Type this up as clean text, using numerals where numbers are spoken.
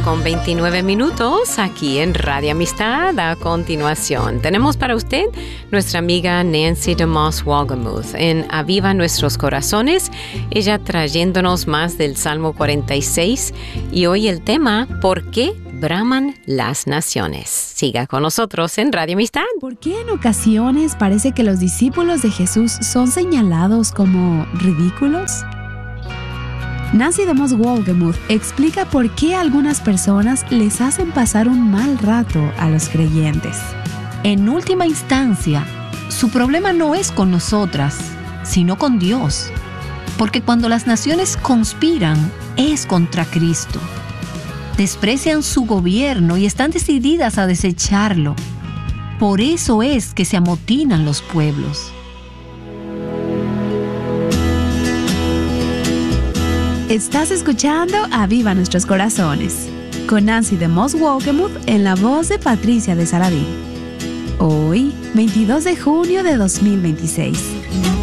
8:29 aquí en Radio Amistad. A continuación, tenemos para usted nuestra amiga Nancy DeMoss Wolgemuth en Aviva Nuestros Corazones, ella trayéndonos más del Salmo 46 y hoy el tema, ¿por qué braman las naciones? Siga con nosotros en Radio Amistad. ¿Por qué en ocasiones parece que los discípulos de Jesús son señalados como ridículos? Nancy DeMoss Wolgemuth explica por qué algunas personas les hacen pasar un mal rato a los creyentes. En última instancia, su problema no es con nosotras, sino con Dios. Porque cuando las naciones conspiran, es contra Cristo. Desprecian su gobierno y están decididas a desecharlo. Por eso es que se amotinan los pueblos. Estás escuchando Aviva Nuestros Corazones, con Nancy DeMoss Wolgemuth en la voz de Patricia de Saladín. Hoy, 22 de junio de 2026.